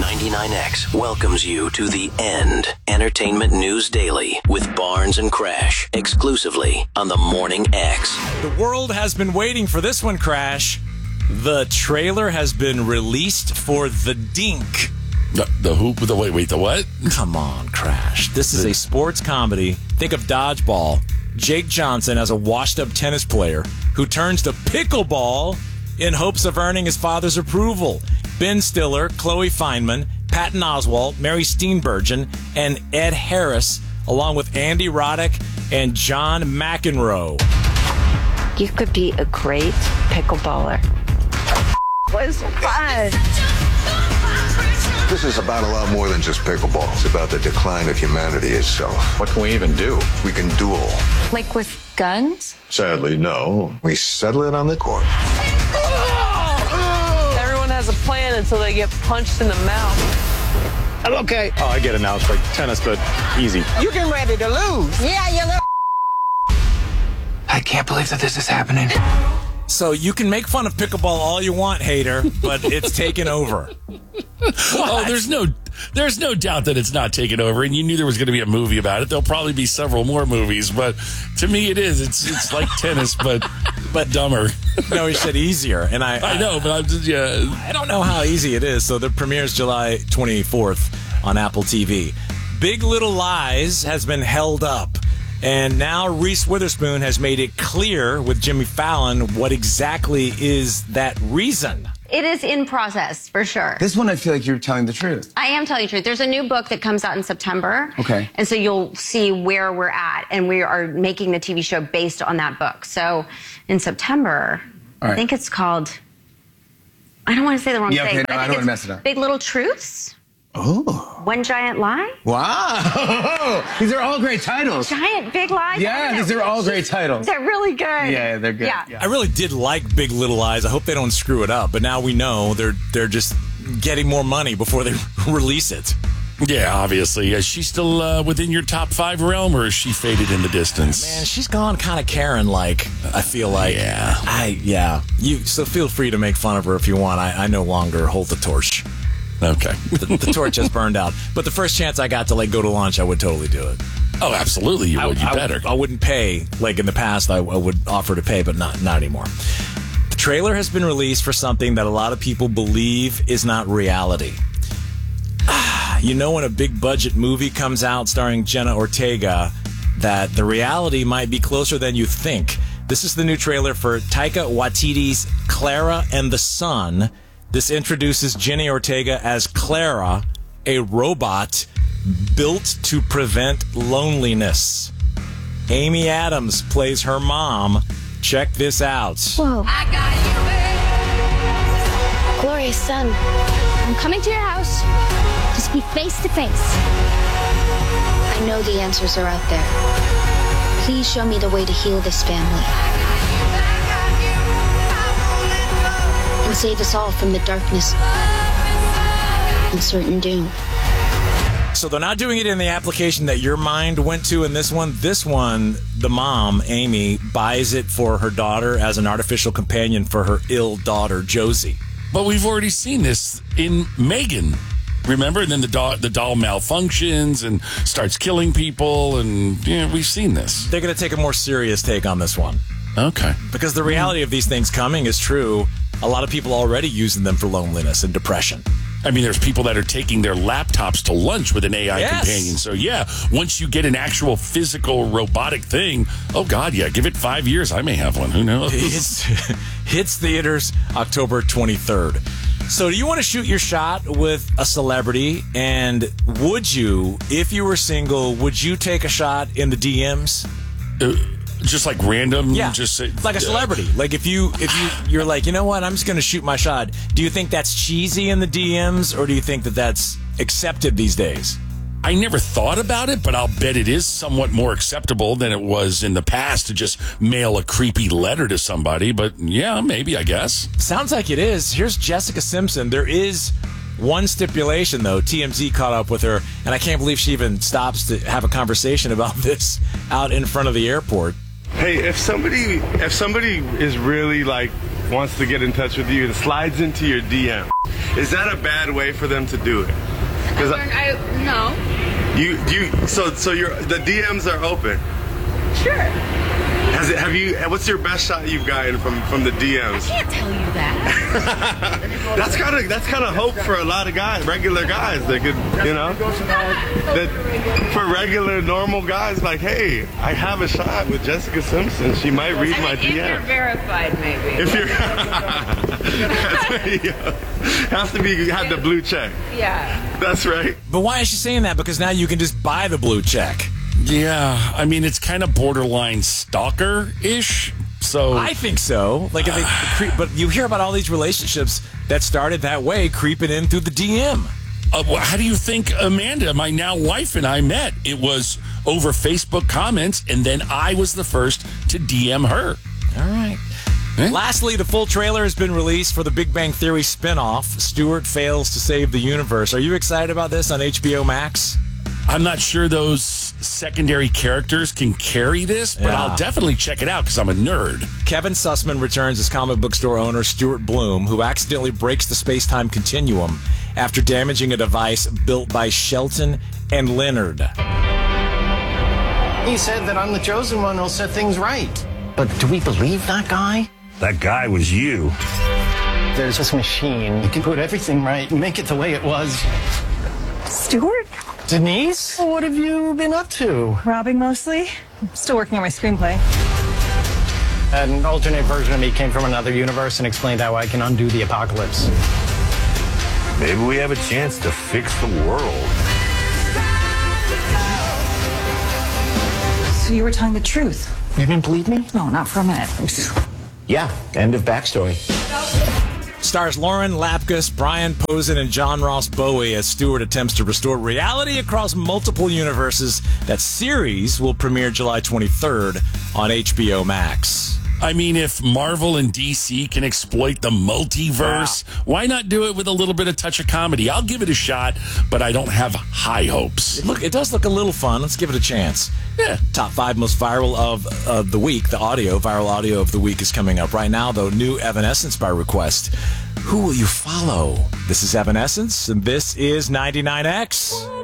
99X welcomes you to the End Entertainment News Daily with Barnes and Crash, exclusively on the Morning X. The world has been waiting for this one, Crash. The trailer has been released for The Dink. The what? Come on, Crash. This is a sports comedy. Think of Dodgeball. Jake Johnson as a washed-up tennis player who turns to pickleball in hopes of earning his father's approval. Ben Stiller, Chloe Fineman, Patton Oswalt, Mary Steenburgen, and Ed Harris, along with Andy Roddick and John McEnroe. You could be a great pickleballer. It was fun. This is about a lot more than just pickleball. It's about the decline of humanity itself. What can we even do? We can duel. Like with guns? Sadly, no. We settle it on the court. Everyone has a plan until they get punched in the mouth. I'm okay. Oh, I get it now. It's like tennis, but easy. You getting ready to lose. Yeah, you little... I can't believe that this is happening. So you can make fun of pickleball all you want, hater, but it's taken over. Oh, there's no doubt that it's not taken over, and you knew there was going to be a movie about it. There'll probably be several more movies, but to me it is. It's like tennis, but dumber. No, he said easier, and I know, but I don't know how easy it is. So the premiere's July 24th on Apple TV. Big Little Lies has been held up. And now Reese Witherspoon has made it clear with Jimmy Fallon what exactly is that reason. It is in process, for sure. This one, I feel like you're telling the truth. I am telling you the truth. There's a new book that comes out in September. Okay. And so you'll see where we're at. And we are making the TV show based on that book. So in September, All right. I think it's called, I don't want to say the wrong thing. Okay, but no, I don't want to mess it up. Big Little Truths. Oh. One Giant Lie. Wow. These are all great titles. Giant Big Lies. Yeah, these are all great titles. They're really good. Yeah, they're good. Yeah. I really did like Big Little Lies. I hope they don't screw it up. But now we know they're just getting more money before they release it. Yeah, obviously. Is she still within your top 5 realm, or is she faded in the distance? Man, she's gone kind of Karen-like, I feel like. Yeah. So feel free to make fun of her if you want. I no longer hold the torch. Okay. The torch has burned out. But the first chance I got to go to lunch, I would totally do it. Oh, absolutely. You would. You better. I wouldn't pay. Like in the past, I would offer to pay, but not anymore. The trailer has been released for something that a lot of people believe is not reality. You know, when a big budget movie comes out starring Jenna Ortega, that the reality might be closer than you think. This is the new trailer for Taika Waititi's Clara and the Sun. This introduces Jenny Ortega as Clara, a robot built to prevent loneliness. Amy Adams plays her mom. Check this out. Whoa. I got you, Gloria's son. I'm coming to your house to speak face to face. I know the answers are out there. Please show me the way to heal this family. And save us all from the darkness and certain doom. So they're not doing it in the application that your mind went to in this one. This one, the mom, Amy, buys it for her daughter as an artificial companion for her ill daughter, Josie. But we've already seen this in Megan. Remember? And then the doll malfunctions and starts killing people, and we've seen this. They're going to take a more serious take on this one. Okay. Because the reality of these things coming is true. A lot of people already using them for loneliness and depression. I mean, there's people that are taking their laptops to lunch with an AI companion. So, yeah, once you get an actual physical robotic thing, oh, God, yeah, give it 5 years. I may have one. Who knows? Hits theaters October 23rd. So do you want to shoot your shot with a celebrity? And would you, if you were single, would you take a shot in the DMs? Just like random? Yeah, just like a celebrity. Like if you're like, you know what, I'm just going to shoot my shot. Do you think that's cheesy in the DMs, or do you think that that's accepted these days? I never thought about it, but I'll bet it is somewhat more acceptable than it was in the past to just mail a creepy letter to somebody. But yeah, maybe, I guess. Sounds like it is. Here's Jessica Simpson. There is one stipulation, though. TMZ caught up with her, and I can't believe she even stops to have a conversation about this out in front of the airport. Hey, if somebody is really like wants to get in touch with you and slides into your DM, is that a bad way for them to do it? No. So the DMs are open. Sure. What's your best shot you've gotten from the DMs? I can't tell you that. That's kind of hope for a lot of guys, regular guys. That could, that for regular normal guys, like, hey, I have a shot with Jessica Simpson. She might read my DM. If you're verified, maybe. If you're have the blue check. Yeah. That's right. But why is she saying that? Because now you can just buy the blue check. Yeah, I mean, it's kind of borderline stalker-ish. So I think so. Like, but you hear about all these relationships that started that way, creeping in through the DM. How do you think Amanda, my now wife, and I met? It was over Facebook comments, and then I was the first to DM her. All right. Lastly, the full trailer has been released for the Big Bang Theory spinoff, Stewart Fails to Save the Universe. Are you excited about this on HBO Max? I'm not sure those secondary characters can carry this, but I'll definitely check it out because I'm a nerd. Kevin Sussman returns as comic book store owner Stuart Bloom, who accidentally breaks the space-time continuum after damaging a device built by Shelton and Leonard. He said that I'm the chosen one who'll set things right. But do we believe that guy? That guy was you. There's this machine. You can put everything right and make it the way it was. Stuart? Denise? What have you been up to? Robbing mostly. Still working on my screenplay. An alternate version of me came from another universe and explained how I can undo the apocalypse. Maybe we have a chance to fix the world. So you were telling the truth? You didn't believe me? No, not for a minute. Yeah, end of backstory. Stars Lauren Lapkus, Brian Posen, and John Ross Bowie as Stewart attempts to restore reality across multiple universes. That series will premiere July 23rd on HBO Max. I mean, if Marvel and DC can exploit the multiverse, why not do it with a little bit of touch of comedy? I'll give it a shot, but I don't have high hopes. It does look a little fun. Let's give it a chance. Yeah. Top 5 most viral of the week. The viral audio of the week is coming up right now, though. New Evanescence by request. Who will you follow? This is Evanescence, and this is 99X.